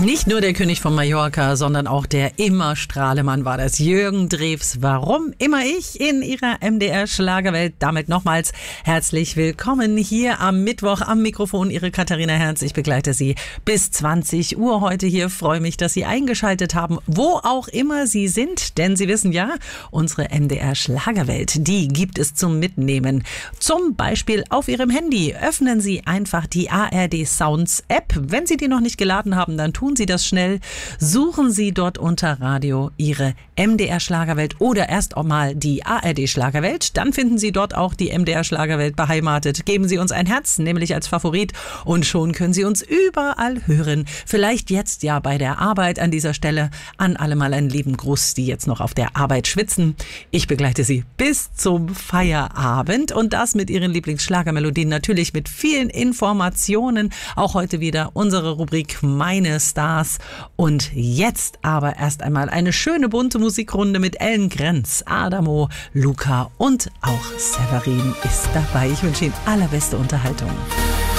Nicht nur der König von Mallorca, sondern auch der Immer-Strahlemann war das, Jürgen Drews. Warum immer ich in Ihrer MDR-Schlagerwelt? Damit nochmals herzlich willkommen hier am Mittwoch am Mikrofon. Ihre Katharina Herz. Ich begleite Sie bis 20 Uhr heute hier. Freue mich, dass Sie eingeschaltet haben, wo auch immer Sie sind. Denn Sie wissen ja, unsere MDR-Schlagerwelt, die gibt es zum Mitnehmen. Zum Beispiel auf Ihrem Handy. Öffnen Sie einfach die ARD Sounds App. Wenn Sie die noch nicht geladen haben, dann tun Sie das schnell. Suchen Sie dort unter Radio Ihre MDR Schlagerwelt oder erst auch mal die ARD Schlagerwelt. Dann finden Sie dort auch die MDR Schlagerwelt beheimatet. Geben Sie uns ein Herz, nämlich als Favorit, und schon können Sie uns überall hören. Vielleicht jetzt ja bei der Arbeit an dieser Stelle. An alle mal einen lieben Gruß, die jetzt noch auf der Arbeit schwitzen. Ich begleite Sie bis zum Feierabend und das mit Ihren Lieblingsschlagermelodien, natürlich mit vielen Informationen. Auch heute wieder unsere Rubrik Meine Stars. Und jetzt aber erst einmal eine schöne bunte Musikrunde mit Ellen Grenz, Adamo, Luca und auch Severin ist dabei. Ich wünsche Ihnen allerbeste Unterhaltung.